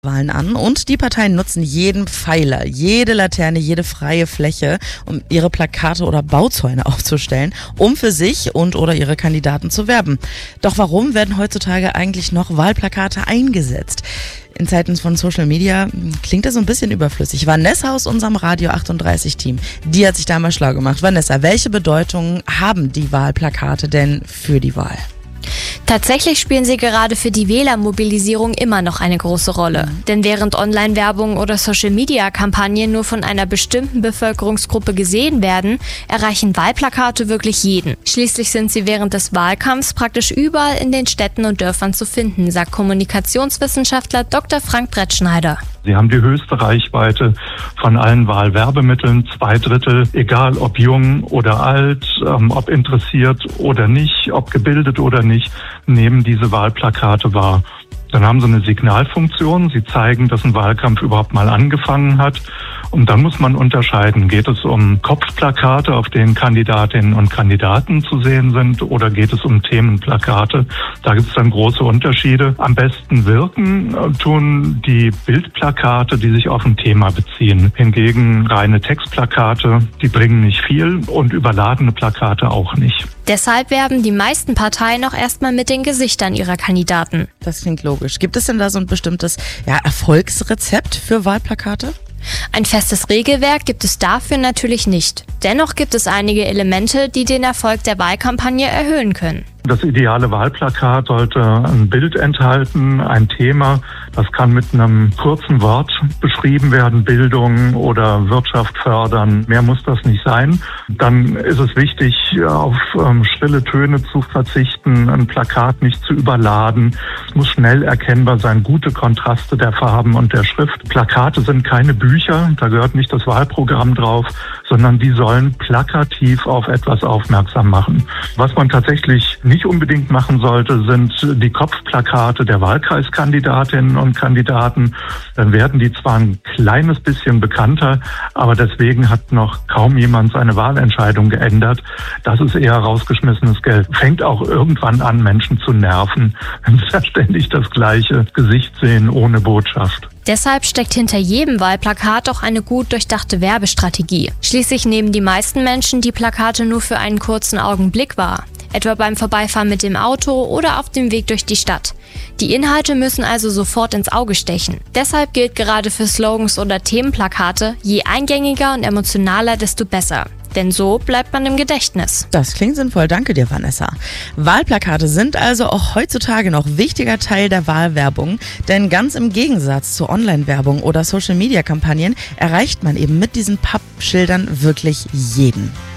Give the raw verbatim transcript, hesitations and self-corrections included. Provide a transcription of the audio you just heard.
Wahlen an und die Parteien nutzen jeden Pfeiler, jede Laterne, jede freie Fläche, um ihre Plakate oder Bauzäune aufzustellen, um für sich und oder ihre Kandidaten zu werben. Doch warum werden heutzutage eigentlich noch Wahlplakate eingesetzt? In Zeiten von Social Media klingt das so ein bisschen überflüssig. Vanessa aus unserem Radio achtunddreißig Team, die hat sich da mal schlau gemacht. Vanessa, welche Bedeutung haben die Wahlplakate denn für die Wahl? Tatsächlich spielen sie gerade für die Wählermobilisierung immer noch eine große Rolle. Mhm. Denn während Online-Werbung oder Social-Media-Kampagnen nur von einer bestimmten Bevölkerungsgruppe gesehen werden, erreichen Wahlplakate wirklich jeden. Schließlich sind sie während des Wahlkampfs praktisch überall in den Städten und Dörfern zu finden, sagt Kommunikationswissenschaftler Doktor Frank Brettschneider. Sie haben die höchste Reichweite von allen Wahlwerbemitteln. Zwei Drittel, egal ob jung oder alt, ähm, ob interessiert oder nicht, ob gebildet oder nicht, nehmen diese Wahlplakate wahr. Dann haben sie eine Signalfunktion. Sie zeigen, dass ein Wahlkampf überhaupt mal angefangen hat. Und dann muss man unterscheiden, geht es um Kopfplakate, auf denen Kandidatinnen und Kandidaten zu sehen sind, oder geht es um Themenplakate? Da gibt es dann große Unterschiede. Am besten wirken tun die Bildplakate, die sich auf ein Thema beziehen. Hingegen reine Textplakate, die bringen nicht viel, und überladene Plakate auch nicht. Deshalb werben die meisten Parteien auch erstmal mit den Gesichtern ihrer Kandidaten. Das klingt logisch. Gibt es denn da so ein bestimmtes ja, Erfolgsrezept für Wahlplakate? Ein festes Regelwerk gibt es dafür natürlich nicht. Dennoch gibt es einige Elemente, die den Erfolg der Wahlkampagne erhöhen können. Das ideale Wahlplakat sollte ein Bild enthalten, ein Thema. Das kann mit einem kurzen Wort beschrieben werden, Bildung oder Wirtschaft fördern. Mehr muss das nicht sein. Dann ist es wichtig, auf ähm, schrille Töne zu verzichten, ein Plakat nicht zu überladen. Es muss schnell erkennbar sein, gute Kontraste der Farben und der Schrift. Plakate sind keine Bücher, da gehört nicht das Wahlprogramm drauf, sondern die sollen plakativ auf etwas aufmerksam machen. Was man tatsächlich nicht unbedingt machen sollte, sind die Kopfplakate der Wahlkreiskandidatinnen und Kandidaten. Dann werden die zwar ein kleines bisschen bekannter, aber deswegen hat noch kaum jemand seine Wahlentscheidung geändert. Das ist eher rausgeschmissenes Geld. Fängt auch irgendwann an, Menschen zu nerven, wenn sie ständig das gleiche Gesicht sehen ohne Botschaft. Deshalb steckt hinter jedem Wahlplakat auch eine gut durchdachte Werbestrategie. Schließlich nehmen die meisten Menschen die Plakate nur für einen kurzen Augenblick wahr, etwa beim Vorbeifahren mit dem Auto oder auf dem Weg durch die Stadt. Die Inhalte müssen also sofort ins Auge stechen. Deshalb gilt gerade für Slogans oder Themenplakate, je eingängiger und emotionaler, desto besser. Denn so bleibt man im Gedächtnis. Das klingt sinnvoll, danke dir, Vanessa. Wahlplakate sind also auch heutzutage noch wichtiger Teil der Wahlwerbung, denn ganz im Gegensatz zu Online-Werbung oder Social-Media-Kampagnen erreicht man eben mit diesen Pappschildern wirklich jeden.